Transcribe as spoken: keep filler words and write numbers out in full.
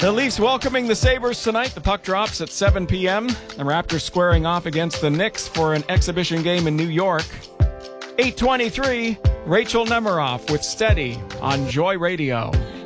The Leafs welcoming the Sabres tonight. The puck drops at seven p.m. The Raptors squaring off against the Knicks for an exhibition game in New York. eight twenty-three, Rachel Nemiroff with Steady on Joy Radio.